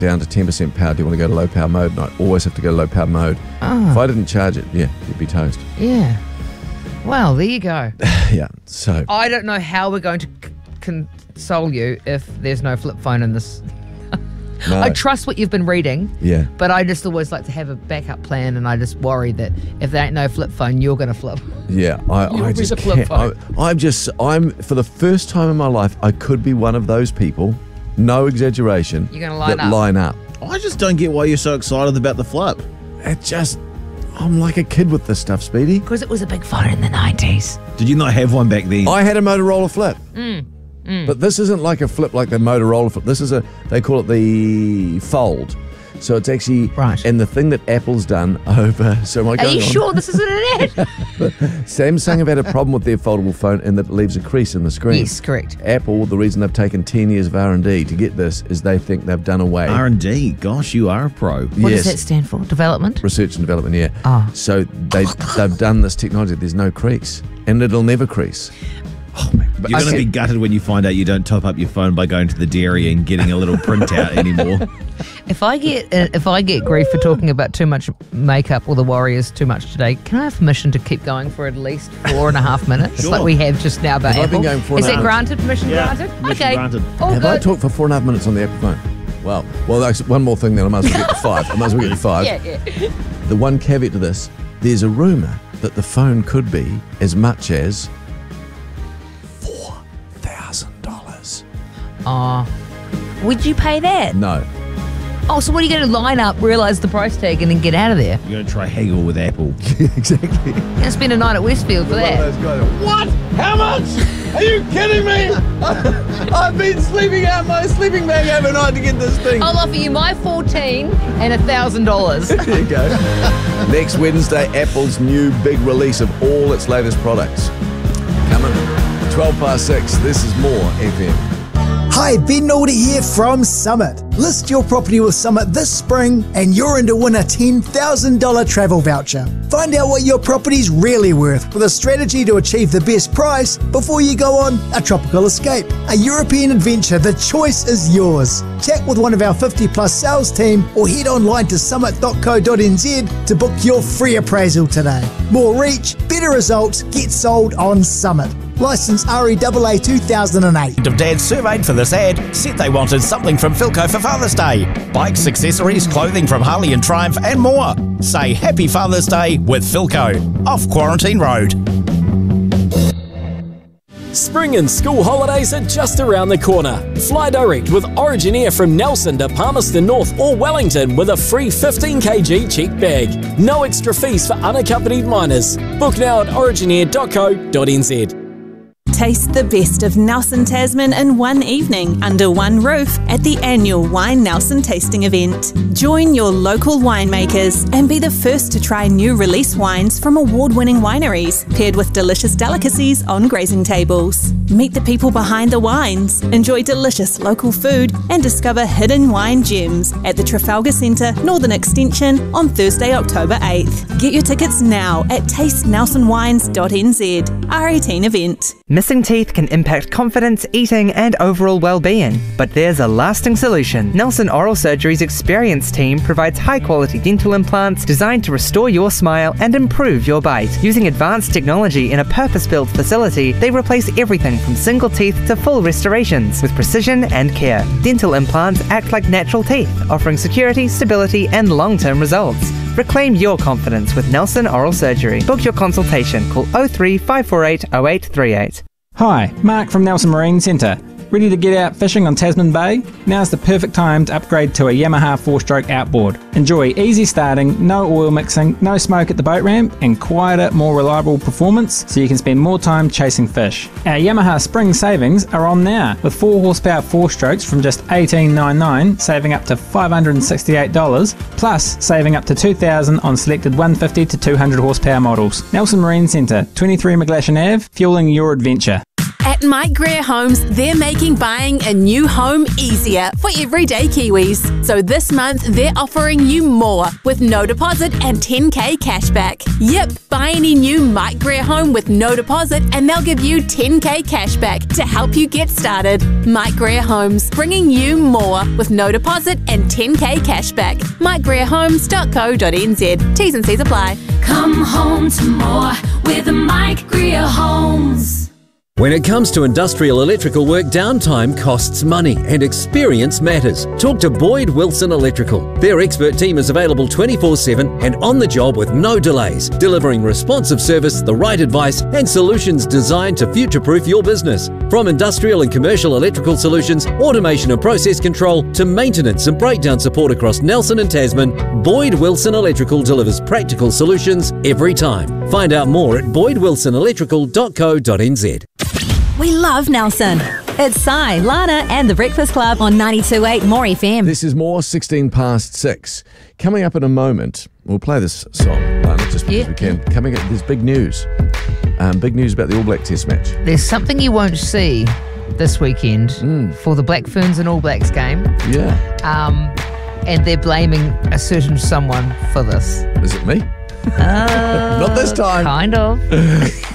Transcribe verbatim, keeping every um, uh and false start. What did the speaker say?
down to ten percent power. Do you want to go to low power mode? And I always have to go to low power mode. Oh. If I didn't charge it, yeah, you'd be toast. Yeah. Well, there you go. Yeah, so. I don't know how we're going to c- console you if there's no flip phone in this. No. I trust what you've been reading. Yeah. But I just always like to have a backup plan, and I just worry that if there ain't no flip phone, you're going to flip. Yeah, I, You'll I be just the flip can't. phone. I, I'm just, I'm, for the first time in my life, I could be one of those people, no exaggeration, You're gonna line that up. line up. I just don't get why you're so excited about the flip. It just, I'm like a kid with this stuff, Speedy. Because it was a big phone in the nineties. Did you not have one back then? I had a Motorola flip. Mm. Mm. But this isn't like a flip like the Motorola flip. This is a, they call it the Fold. So it's actually, right. And the thing that Apple's done over, so am I Are going you on? sure this isn't an ad? Samsung have had a problem with their foldable phone in that it leaves a crease in the screen. Yes, correct. Apple, the reason they've taken ten years of R and D to get this is they think they've done away. R and D, gosh, you are a pro. What yes. does that stand for? Development? Research and development, yeah. Oh. So they, they've done this technology, there's no crease, and it'll never crease. Oh, man. You're going to be gutted when you find out you don't top up your phone by going to the dairy and getting a little printout anymore. If I get uh, if I get grief for talking about too much makeup or the Warriors too much today, can I have permission to keep going for at least four and a half minutes, Sure. like we have just now about Have I Apple? been going four Is and a that half? granted? Permission Yeah, granted? permission okay. granted. All Have good. I talked for four and a half minutes on the Apple phone? Wow. Well, that's one more thing then. I might as well get to five. I might as well get to five. Yeah, yeah. The one caveat to this, there's a rumour that the phone could be as much as four thousand dollars. Oh, would you pay that? No. Oh, so what are you going to line up, realise the price tag, and then get out of there? You're going to try haggle with Apple. Exactly. You're going to spend a night at Westfield for that. What? How much? Are you kidding me? I've been sleeping out my sleeping bag overnight to get this thing. I'll offer you my fourteen and a thousand dollars. There you go. Next Wednesday, Apple's new big release of all its latest products. Coming. twelve past six. This is more F M. Hi, Ben Naldy here from Summit. List your property with Summit this spring and you're in to win a ten thousand dollars travel voucher. Find out what your property's really worth with a strategy to achieve the best price before you go on a tropical escape. A European adventure, the choice is yours. Chat with one of our fifty plus sales team or head online to summit dot co dot n z to book your free appraisal today. More reach, better results, get sold on Summit. Licence R E A A two thousand eight. Of dads surveyed for this ad said they wanted something from Philco for Father's Day. Bikes, accessories, clothing from Harley and Triumph and more. Say Happy Father's Day with Philco. Off Quarantine Road. Spring and school holidays are just around the corner. Fly direct with Origin Air from Nelson to Palmerston North or Wellington with a free fifteen kilogram checked bag. No extra fees for unaccompanied minors. Book now at origin air dot co dot n z. Taste the best of Nelson Tasman in one evening under one roof at the annual Wine Nelson tasting event. Join your local winemakers and be the first to try new release wines from award-winning wineries, paired with delicious delicacies on grazing tables. Meet the people behind the wines, enjoy delicious local food and discover hidden wine gems at the Trafalgar Centre Northern Extension on Thursday, October eighth. Get your tickets now at taste nelson wines dot n z. R eighteen event. Missing teeth can impact confidence, eating and overall well-being, but there's a lasting solution. Nelson Oral Surgery's experienced team provides high-quality dental implants designed to restore your smile and improve your bite. Using advanced technology in a purpose-built facility, they replace everything from single teeth to full restorations with precision and care. Dental implants act like natural teeth, offering security, stability and long-term results. Reclaim your confidence with Nelson Oral Surgery. Book your consultation. Call oh three five four eight oh eight three eight. Hi, Mark from Nelson Marine Centre. Ready to get out fishing on Tasman Bay? Now's the perfect time to upgrade to a Yamaha four-stroke outboard. Enjoy easy starting, no oil mixing, no smoke at the boat ramp, and quieter, more reliable performance so you can spend more time chasing fish. Our Yamaha spring savings are on now, with four horsepower four-strokes from just eighteen ninety-nine, saving up to five hundred sixty-eight dollars, plus saving up to two thousand dollars on selected one hundred fifty to two hundred horsepower models. Nelson Marine Centre, twenty-three McGlashan Avenue, fueling your adventure. At Mike Greer Homes, they're making buying a new home easier for everyday Kiwis. So this month, they're offering you more with no deposit and ten K cashback. Yep, buy any new Mike Greer home with no deposit and they'll give you ten K cashback to help you get started. Mike Greer Homes, bringing you more with no deposit and ten K cashback. mike greer homes dot co dot n z. T's and C's apply. Come home to more with Mike Greer Homes. When it comes to industrial electrical work, downtime costs money and experience matters. Talk to Boyd Wilson Electrical. Their expert team is available twenty-four seven and on the job with no delays, delivering responsive service, the right advice and solutions designed to future-proof your business. From industrial and commercial electrical solutions, automation and process control to maintenance and breakdown support across Nelson and Tasman, Boyd Wilson Electrical delivers practical solutions every time. Find out more at boyd wilson electrical dot co dot n z. We love Nelson. It's Sai, Lana and The Breakfast Club on ninety-two point eight More F M. This is more sixteen past six. Coming up in a moment, we'll play this song, Lana, just because Yeah. we can. Coming up, there's big news. Um, big news about the All Black Test match. There's something you won't see this weekend for the Black Ferns and All Blacks game. Yeah. Um, and they're blaming a certain someone for this. Is it me? Uh, Not this time. Kind of.